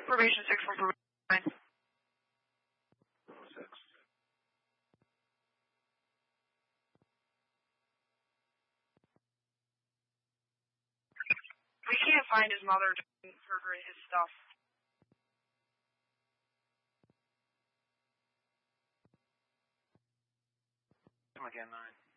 Probation 6 from Probation 9. 6. We can't find his mother for his stuff. Come again, 9.